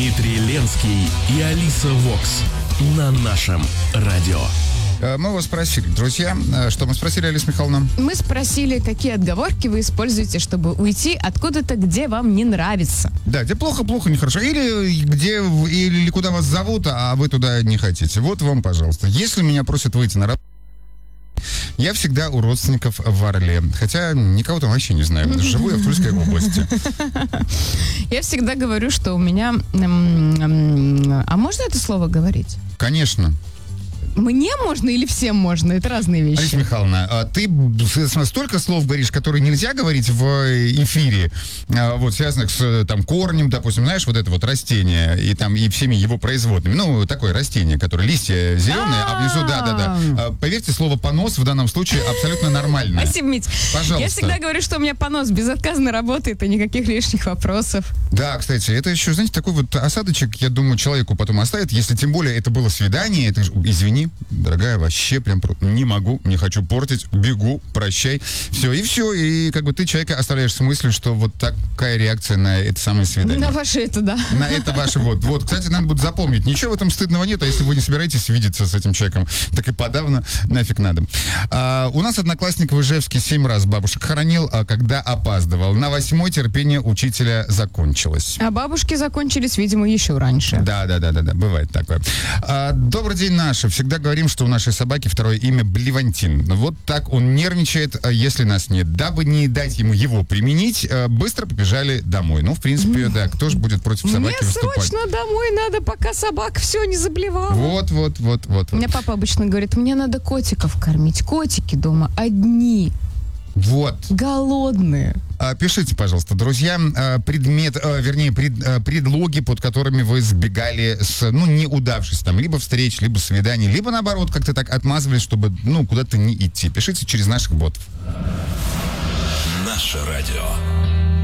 Дмитрий Ленский и Алиса Вокс на нашем радио. Мы вас спросили, друзья, что мы спросили, Алиса Михайловна? Мы спросили, какие отговорки вы используете, чтобы уйти откуда-то, где вам не нравится. Да, где плохо, нехорошо. Или куда вас зовут, а вы туда не хотите. Вот вам, пожалуйста. Если меня просят выйти на работу, я всегда у родственников в Орле. Хотя никого там вообще не знаю. Живу я в Тульской области. Я всегда говорю, что у меня... А можно это слово говорить? Конечно. Мне можно или всем можно? Это разные вещи. Алиса Михайловна, ты столько слов говоришь, которые нельзя говорить в эфире, вот, связанных с там, корнем, допустим, знаешь, вот это вот растение, и всеми его производными. Ну, такое растение, которое листья зеленые, а внизу, да. Поверьте, слово понос в данном случае абсолютно нормально. Спасибо, Мить. Пожалуйста. Я всегда говорю, что у меня понос безотказно работает, и никаких лишних вопросов. Да, кстати, это еще, знаете, такой вот осадочек, я думаю, человеку потом оставит, если тем более это было свидание, это же, извини, дорогая, вообще прям не могу, не хочу портить, бегу, прощай, все, и как бы ты человека оставляешь с мыслью, что вот такая реакция на это самое свидание. На ваше это, да. На это ваше вот. Кстати, надо будет запомнить, ничего в этом стыдного нет, а если вы не собираетесь видеться с этим человеком, так и подавно нафиг надо. У нас одноклассник в Ижевске 7 раз бабушек хоронил, когда опаздывал. На 8-й терпение учителя закончилось. А бабушки закончились, видимо, еще раньше. Да, бывает такое. Добрый день, наши. Всегда говорим, что у нашей собаки второе имя Блевантин. Вот так он нервничает, если нас нет. Дабы не дать ему его применить, быстро побежали домой. Ну, в принципе, да, кто же будет против собаки Мне выступать? срочно домой надо, пока собака все не заблевала. Вот. У меня папа обычно говорит, мне надо котиков кормить. Котики дома одни. Вот. Голодные. Пишите, пожалуйста, друзья, предлоги, под которыми вы сбегали с, неудавшись там, либо встреч, либо свиданий, либо наоборот, как-то так отмазывались, чтобы, куда-то не идти. Пишите через наших ботов. Наше радио.